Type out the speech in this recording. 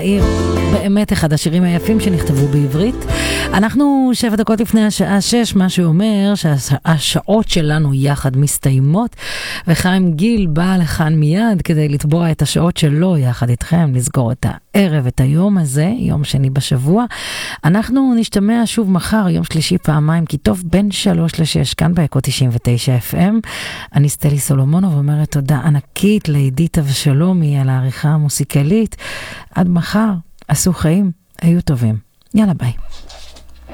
העיר, באמת אחד השירים היפים שנכתבו בעברית. אנחנו 7 דקות לפני השעה 6, מה שאומר שהשעות שלנו יחד מסתיימות, וחיים גיל בא לכאן מיד כדי לתבוע את השעות שלו יחד איתכם, לסגור את הערב, את היום הזה, יום שני בשבוע. אנחנו נשתמע שוב מחר, יום שלישי פעמיים, כי טוב בין 3 ל-6, כאן באקו 99 FM. אני סטלי סולומונוב אומרת תודה ענקית לעידית אבשלומי על העריכה המוסיקלית. עד מחר, עשו חיים, היו טובים. יאללה ביי.